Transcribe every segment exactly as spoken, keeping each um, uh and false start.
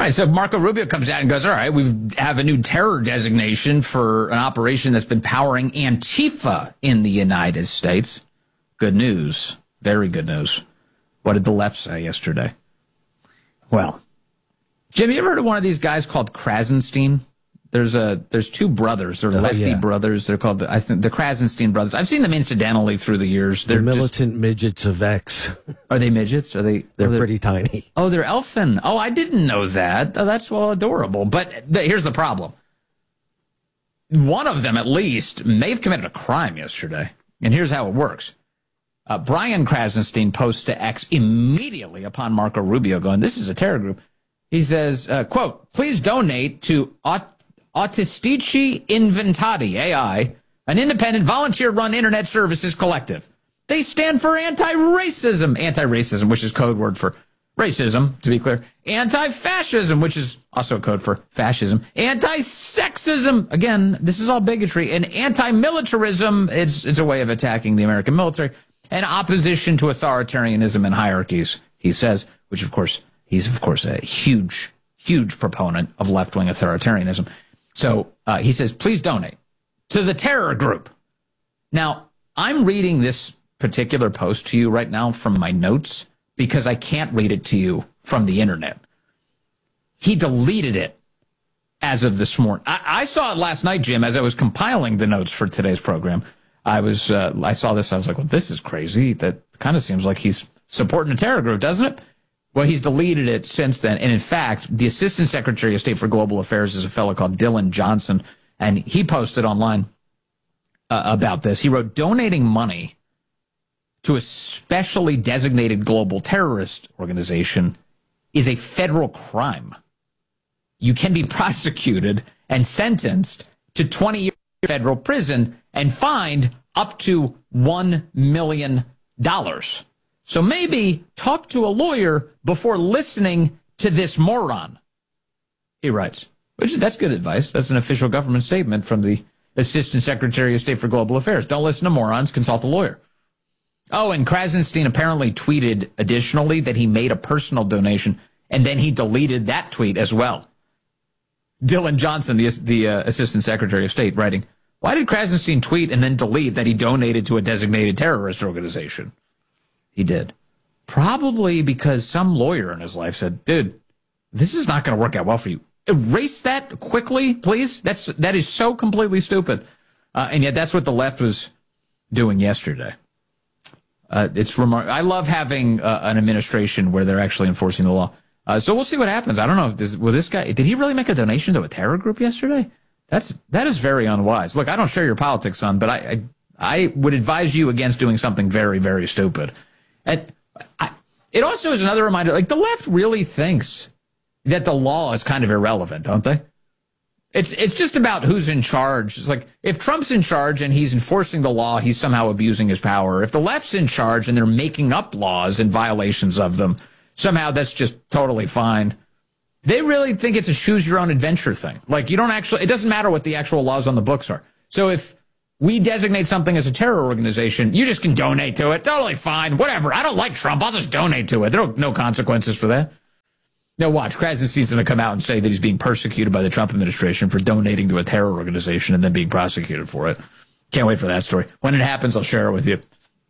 right, so Marco Rubio comes out and goes, all right, we have a new terror designation for an operation that's been powering Antifa in the United States. Good news. Very good news. What did the left say yesterday? Well, Jim, you ever heard of one of these guys called Krasenstein? There's a there's two brothers. They're lefty oh, yeah. brothers. They're called the, I think the Krasenstein brothers. I've seen them incidentally through the years. They're the militant just, midgets of X. Are they midgets? Are they? They're, are they pretty tiny. Oh, they're elfin. Oh, I didn't know that. Oh, that's well adorable. But th- here's the problem. One of them, at least, may have committed a crime yesterday. And here's how it works. Uh, Brian Krasenstein posts to X immediately upon Marco Rubio going, this is a terror group. He says, uh, quote, please donate to Aut- Autistici Inventati, A I, an independent volunteer-run internet services collective. They stand for anti-racism, anti-racism, which is code word for racism, to be clear, anti-fascism, which is also code for fascism, anti-sexism, again, this is all bigotry, and anti-militarism, it's, it's a way of attacking the American military, and opposition to authoritarianism and hierarchies, he says, which, of course, he's, of course, a huge, huge proponent of left-wing authoritarianism. So uh, he says, please donate to the terror group. Now, I'm reading this particular post to you right now from my notes because I can't read it to you from the internet. He deleted it as of this morning. I, I saw it last night, Jim, as I was compiling the notes for today's program. I was, uh, I saw this. I was like, well, this is crazy. That kind of seems like he's supporting a terror group, doesn't it? Well, he's deleted it since then. And in fact, the Assistant Secretary of State for Global Affairs is a fellow called Dylan Johnson. And he posted online uh, about this. He wrote, donating money to a specially designated global terrorist organization is a federal crime. You can be prosecuted and sentenced to twenty years federal prison and fined up to one million dollars. So maybe talk to a lawyer before listening to this moron, he writes. Which is, that's good advice. That's an official government statement from the Assistant Secretary of State for Global Affairs. Don't listen to morons, consult a lawyer. Oh, and Krasenstein apparently tweeted additionally that he made a personal donation, and then he deleted that tweet as well. Dylan Johnson, the, the uh, Assistant Secretary of State, writing, why did Krasenstein tweet and then delete that he donated to a designated terrorist organization? He did. Probably because some lawyer in his life said, dude, this is not going to work out well for you. Erase that quickly, please. That's, that is so completely stupid. Uh, and yet that's what the left was doing yesterday. Uh, it's remar- I love having uh, an administration where they're actually enforcing the law. Uh, so we'll see what happens. I don't know if this, will this guy, did he really make a donation to a terror group yesterday? That's, that is very unwise. Look, I don't share your politics, son, but I, I, I would advise you against doing something very, very stupid. And I, it also is another reminder, like the left really thinks that the law is kind of irrelevant, don't they? It's it's just about who's in charge. It's like if Trump's in charge and he's enforcing the law, he's somehow abusing his power. If the left's in charge and they're making up laws and violations of them, somehow that's just totally fine. They really think it's a choose your own adventure thing. Like you don't actually, it doesn't matter what the actual laws on the books are. So if we designate something as a terror organization, you just can donate to it. Totally fine. Whatever. I don't like Trump. I'll just donate to it. There are no consequences for that. Now watch, Krasenstein's going to come out and say that he's being persecuted by the Trump administration for donating to a terror organization and then being prosecuted for it. Can't wait for that story. When it happens, I'll share it with you.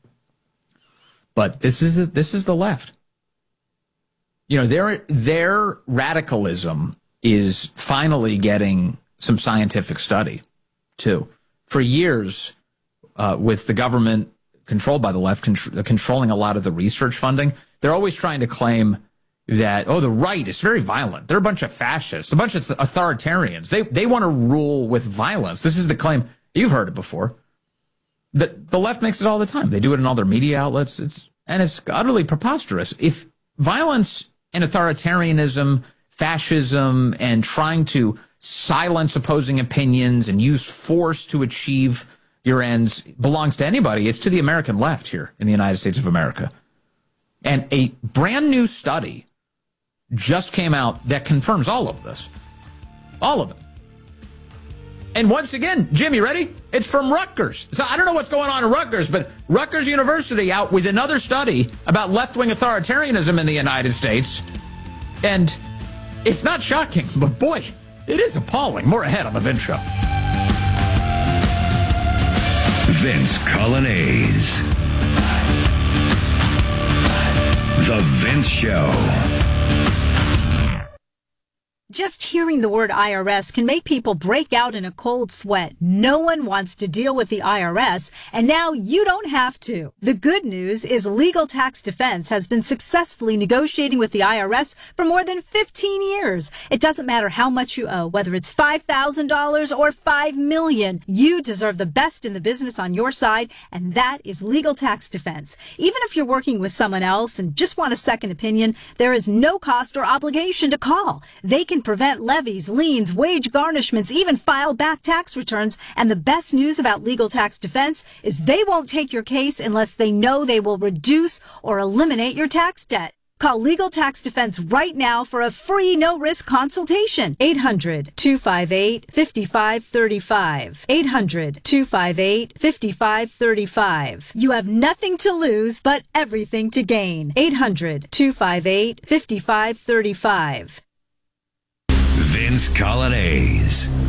But this is a, this is the left. You know, their their radicalism is finally getting some scientific study, too. For years, uh, with the government controlled by the left, con- controlling a lot of the research funding, they're always trying to claim that, oh, the right is very violent. They're a bunch of fascists, a bunch of th- authoritarians. They they want to rule with violence. This is the claim. You've heard it before. The, the left makes it all the time. They do it in all their media outlets. It's and it's utterly preposterous. If violence and authoritarianism, fascism, and trying to silence opposing opinions and use force to achieve your ends belongs to anybody, it's to the American left here in the United States of America. And a brand new study just came out that confirms all of this. All of it. And once again, Jim, you ready? It's from Rutgers. So I don't know what's going on in Rutgers, but Rutgers University out with another study about left-wing authoritarianism in the United States. And It's not shocking, but boy, it is appalling. More ahead on The Vince Show. Vince Coglianese. The Vince Show. Just hearing the word I R S can make people break out in a cold sweat. No one wants to deal with the I R S, and now you don't have to. The good news is Legal Tax Defense has been successfully negotiating with the I R S for more than fifteen years. It doesn't matter how much you owe, whether it's five thousand dollars or five million dollars. You deserve the best in the business on your side, and that is Legal Tax Defense. Even if you're working with someone else and just want a second opinion, there is no cost or obligation to call. They can prevent levies, liens, wage garnishments, even file back tax returns. And the best news about Legal Tax Defense is they won't take your case unless they know they will reduce or eliminate your tax debt. Call Legal Tax Defense right now for a free no-risk consultation. eight hundred, two five eight, five five three five. eight hundred, two five eight, five five three five. You have nothing to lose but everything to gain. eight hundred, two five eight, five five three five. Vince Coglianese.